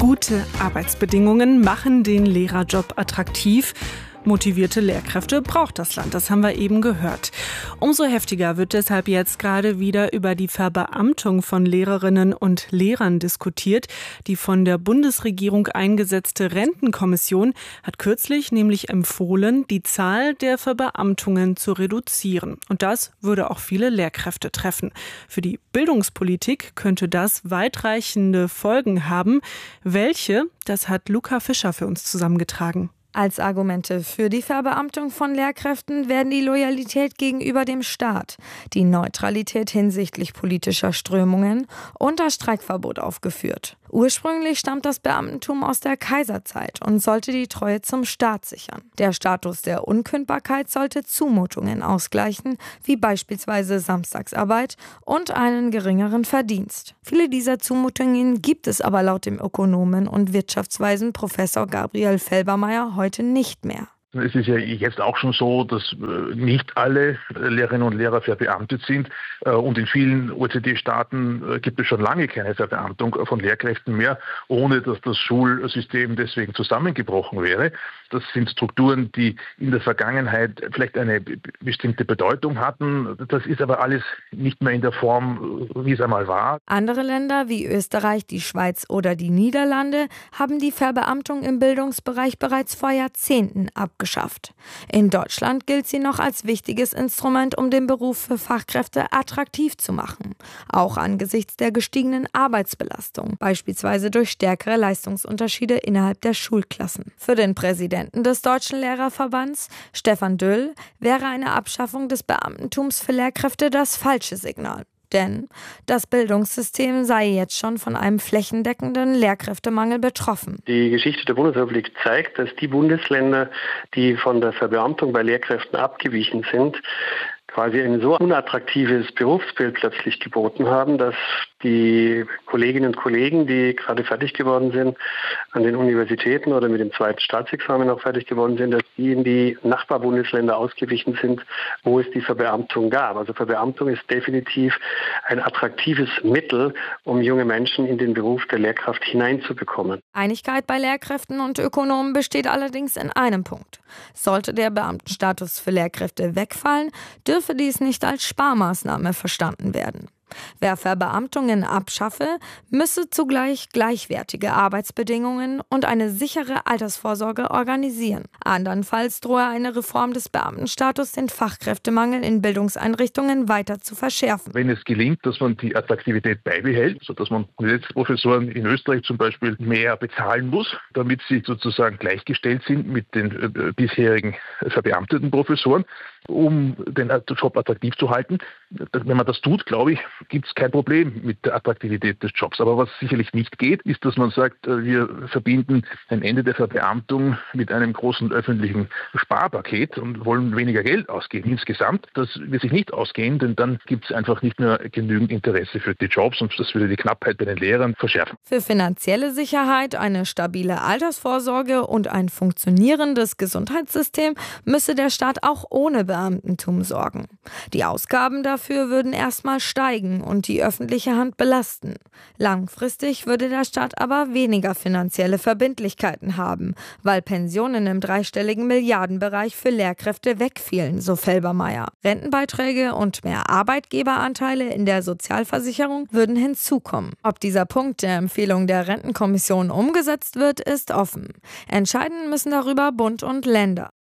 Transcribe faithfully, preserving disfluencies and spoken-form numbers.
Gute Arbeitsbedingungen machen den Lehrerjob attraktiv. Motivierte Lehrkräfte braucht das Land, das haben wir eben gehört. Umso heftiger wird deshalb jetzt gerade wieder über die Verbeamtung von Lehrerinnen und Lehrern diskutiert. Die von der Bundesregierung eingesetzte Rentenkommission hat kürzlich nämlich empfohlen, die Zahl der Verbeamtungen zu reduzieren. Und das würde auch viele Lehrkräfte treffen. Für die Bildungspolitik könnte das weitreichende Folgen haben. Welche? Das hat Luca Fischer für uns zusammengetragen. Als Argumente für die Verbeamtung von Lehrkräften werden die Loyalität gegenüber dem Staat, die Neutralität hinsichtlich politischer Strömungen und das Streikverbot aufgeführt. Ursprünglich stammt das Beamtentum aus der Kaiserzeit und sollte die Treue zum Staat sichern. Der Status der Unkündbarkeit sollte Zumutungen ausgleichen, wie beispielsweise Samstagsarbeit und einen geringeren Verdienst. Viele dieser Zumutungen gibt es aber laut dem Ökonomen und Wirtschaftsweisen Professor Gabriel Felbermayr heute nicht mehr. Es ist ja jetzt auch schon so, dass nicht alle Lehrerinnen und Lehrer verbeamtet sind. Und in vielen O E C D-Staaten gibt es schon lange keine Verbeamtung von Lehrkräften mehr, ohne dass das Schulsystem deswegen zusammengebrochen wäre. Das sind Strukturen, die in der Vergangenheit vielleicht eine bestimmte Bedeutung hatten. Das ist aber alles nicht mehr in der Form, wie es einmal war. Andere Länder wie Österreich, die Schweiz oder die Niederlande haben die Verbeamtung im Bildungsbereich bereits vor Jahrzehnten abgeschafft. In Deutschland gilt sie noch als wichtiges Instrument, um den Beruf für Fachkräfte attraktiv zu machen. Auch angesichts der gestiegenen Arbeitsbelastung, beispielsweise durch stärkere Leistungsunterschiede innerhalb der Schulklassen. Für den Präsidenten des Deutschen Lehrerverbands, Stefan Döll, wäre eine Abschaffung des Beamtentums für Lehrkräfte das falsche Signal. Denn das Bildungssystem sei jetzt schon von einem flächendeckenden Lehrkräftemangel betroffen. Die Geschichte der Bundesrepublik zeigt, dass die Bundesländer, die von der Verbeamtung bei Lehrkräften abgewichen sind, quasi ein so unattraktives Berufsbild plötzlich geboten haben, dass die Kolleginnen und Kollegen, die gerade fertig geworden sind an den Universitäten oder mit dem zweiten Staatsexamen auch fertig geworden sind, dass die in die Nachbarbundesländer ausgewichen sind, wo es die Verbeamtung gab. Also Verbeamtung ist definitiv ein attraktives Mittel, um junge Menschen in den Beruf der Lehrkraft hineinzubekommen. Einigkeit bei Lehrkräften und Ökonomen besteht allerdings in einem Punkt. Sollte der Beamtenstatus für Lehrkräfte wegfallen, dürfe dies nicht als Sparmaßnahme verstanden werden. Wer Verbeamtungen abschaffe, müsse zugleich gleichwertige Arbeitsbedingungen und eine sichere Altersvorsorge organisieren. Andernfalls drohe eine Reform des Beamtenstatus, den Fachkräftemangel in Bildungseinrichtungen weiter zu verschärfen. Wenn es gelingt, dass man die Attraktivität beibehält, sodass man Professoren in Österreich zum Beispiel mehr bezahlen muss, damit sie sozusagen gleichgestellt sind mit den äh, bisherigen verbeamteten Professoren, um den Job attraktiv zu halten. Wenn man das tut, glaube ich, gibt es kein Problem mit der Attraktivität des Jobs. Aber was sicherlich nicht geht, ist, dass man sagt, wir verbinden ein Ende der Verbeamtung mit einem großen öffentlichen Sparpaket und wollen weniger Geld ausgeben insgesamt. Das wird sich nicht ausgehen, denn dann gibt es einfach nicht mehr genügend Interesse für die Jobs und das würde die Knappheit bei den Lehrern verschärfen. Für finanzielle Sicherheit, eine stabile Altersvorsorge und ein funktionierendes Gesundheitssystem müsse der Staat auch ohne Beamtentum sorgen. Die Ausgaben dafür würden erstmal steigen und die öffentliche Hand belasten. Langfristig würde der Staat aber weniger finanzielle Verbindlichkeiten haben, weil Pensionen im dreistelligen Milliardenbereich für Lehrkräfte wegfielen, so Felbermayr. Rentenbeiträge und mehr Arbeitgeberanteile in der Sozialversicherung würden hinzukommen. Ob dieser Punkt der Empfehlung der Rentenkommission umgesetzt wird, ist offen. Entscheiden müssen darüber Bund und Länder.